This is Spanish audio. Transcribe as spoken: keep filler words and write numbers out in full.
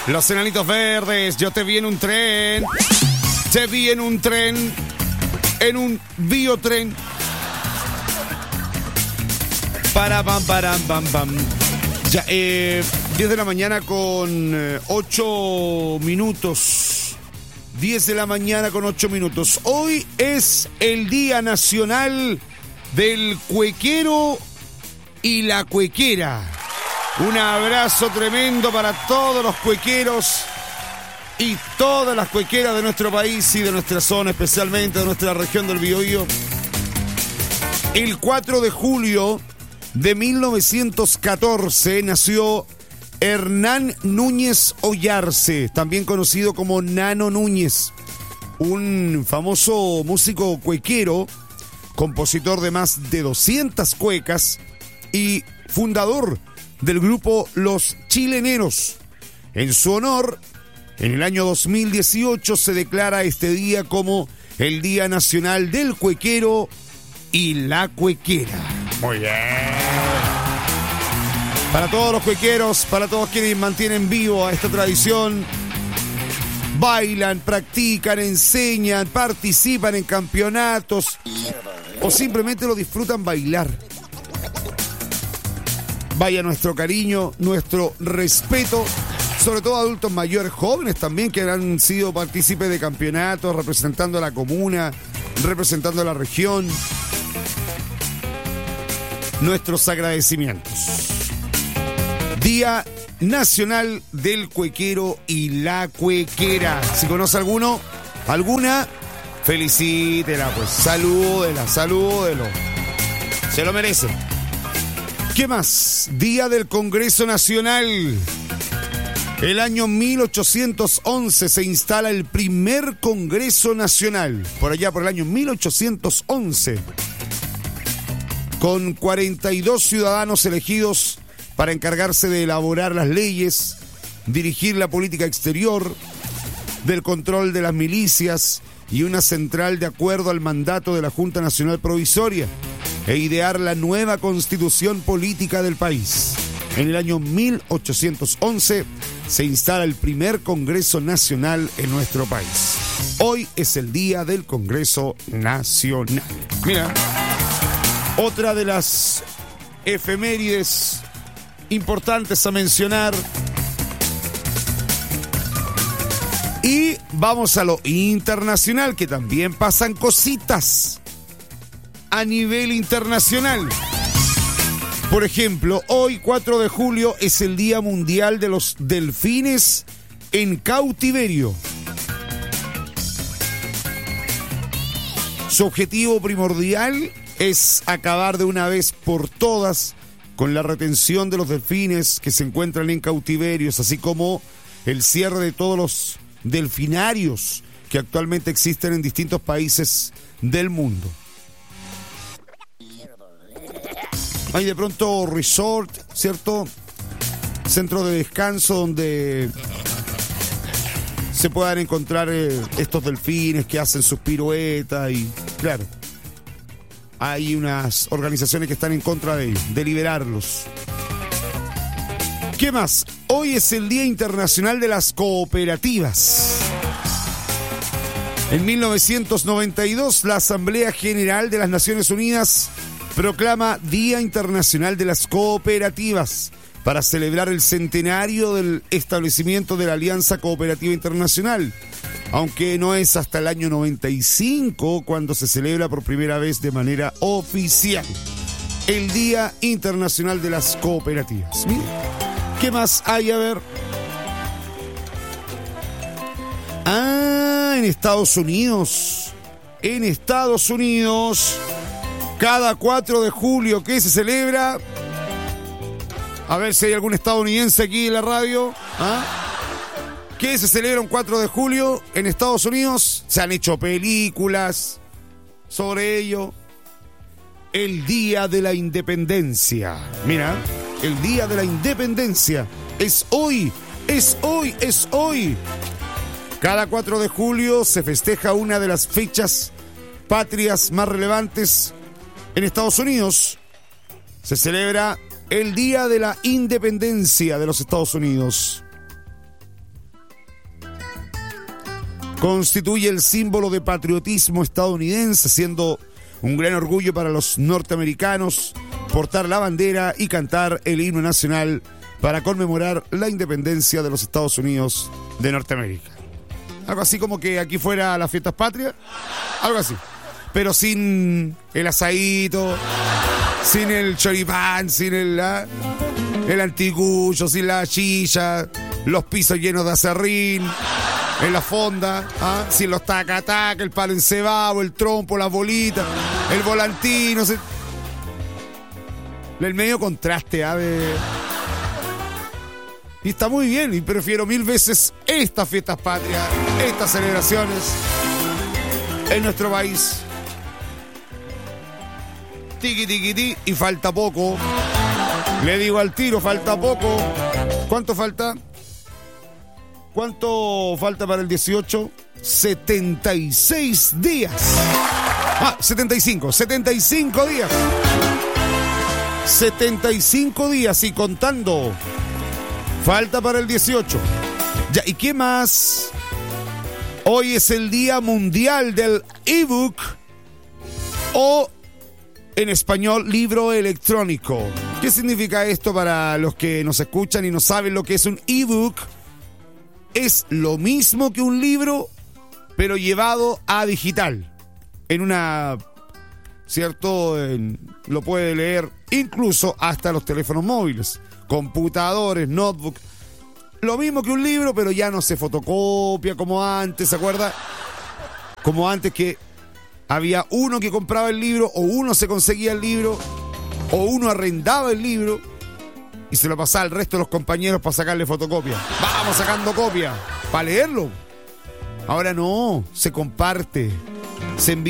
Los Enanitos Verdes, yo te vi en un tren. Te vi en un tren. En un biotren. Para pam, para pam, pam. Ya, eh, diez de la mañana con eh, ocho minutos. diez de la mañana con ocho minutos. Hoy es el Día Nacional del Cuequero y la Cuequera. Un abrazo tremendo para todos los cuequeros y todas las cuequeras de nuestro país y de nuestra zona, especialmente de nuestra región del Biobío. El cuatro de julio de mil novecientos catorce nació Hernán Núñez Ollarse, también conocido como Nano Núñez, un famoso músico cuequero, compositor de más de doscientas cuecas y fundador del grupo Los Chileneros. En su honor, en el año dos mil dieciocho se declara este día como el Día Nacional del Cuequero y la Cuequera. Muy bien. Para todos los cuequeros, para todos quienes mantienen vivo a esta tradición, bailan, practican, enseñan, participan en campeonatos o simplemente lo disfrutan bailar. Vaya nuestro cariño, nuestro respeto, sobre todo adultos mayores, jóvenes también que han sido partícipes de campeonatos, representando a la comuna, representando a la región. Nuestros agradecimientos. Día Nacional del Cuequero y la Cuequera. Si conoce alguno, alguna, felicítela, pues, salúdela, salúdelo. Se lo merece. ¿Qué más? Día del Congreso Nacional. El año mil ochocientos once se instala el primer Congreso Nacional. Por allá, por el año mil ochocientos once. Con cuarenta y dos ciudadanos elegidos para encargarse de elaborar las leyes, dirigir la política exterior, del control de las milicias y una central de acuerdo al mandato de la Junta Nacional Provisoria e idear la nueva constitución política del país. En el año mil ochocientos once se instala el primer Congreso Nacional en nuestro país. Hoy es el Día del Congreso Nacional. Mira, otra de las efemérides importantes a mencionar. Y vamos a lo internacional, que también pasan cositas a nivel internacional. Por ejemplo, hoy cuatro de julio es el Día Mundial de los Delfines en Cautiverio. Su objetivo primordial es acabar de una vez por todas con la retención de los delfines que se encuentran en cautiverios, así como el cierre de todos los delfinarios que actualmente existen en distintos países del mundo. Hay de pronto resort, ¿cierto? Centro de descanso donde se puedan encontrar eh, estos delfines que hacen sus piruetas y, claro, hay unas organizaciones que están en contra de ellos, de liberarlos. ¿Qué más? Hoy es el Día Internacional de las Cooperativas. En mil novecientos noventa y dos, la Asamblea General de las Naciones Unidas proclama Día Internacional de las Cooperativas para celebrar el centenario del establecimiento de la Alianza Cooperativa Internacional, aunque no es hasta el año noventa y cinco cuando se celebra por primera vez de manera oficial el Día Internacional de las Cooperativas. Mira, ¿qué más hay? A ver. Ah, en Estados Unidos. En Estados Unidos, cada cuatro de julio, ¿qué se celebra? A ver si hay algún estadounidense aquí en la radio. ¿Ah? ¿Qué se celebra un cuatro de julio en Estados Unidos? Se han hecho películas sobre ello. El Día de la Independencia. Mira, el Día de la Independencia es hoy, es hoy, es hoy. Cada cuatro de julio se festeja una de las fechas patrias más relevantes en Estados Unidos. Se celebra el Día de la Independencia de los Estados Unidos. constituye el símbolo de patriotismo estadounidense, siendo un gran orgullo para los norteamericanos portar la bandera y cantar el himno nacional para conmemorar la independencia de los Estados Unidos de Norteamérica. Algo así como que aquí fuera las fiestas patrias, algo así. Pero sin el asadito, sin el choripán, sin el, ¿ah? el anticucho, sin la chilla, los pisos llenos de acerrín, en la fonda, ¿ah? sin los taca-taca, el palo encebado, el trompo, las bolitas, el volantino. Se... El medio contraste, ¿ah? De... Y está muy bien, y prefiero mil veces estas fiestas patrias, estas celebraciones en nuestro país. Tiki tiki ti, y falta poco. Le digo al tiro, falta poco. ¿Cuánto falta? ¿Cuánto falta para el dieciocho? setenta y seis días. Ah, setenta y cinco, setenta y cinco días. setenta y cinco días y contando. Falta para el dieciocho. Ya, ¿y qué más? Hoy es el Día Mundial del ebook o en español, libro electrónico. ¿Qué significa esto para los que nos escuchan y no saben lo que es un ebook? Es lo mismo que un libro, pero llevado a digital. En una, ¿cierto? En, lo puede leer incluso hasta los teléfonos móviles, computadores, notebook. Lo mismo que un libro, pero ya no se fotocopia como antes, ¿se acuerda? Como antes que había uno que compraba el libro, o uno se conseguía el libro, o uno arrendaba el libro y se lo pasaba al resto de los compañeros para sacarle fotocopia. Vamos sacando copia para leerlo. Ahora no, se comparte, se envía.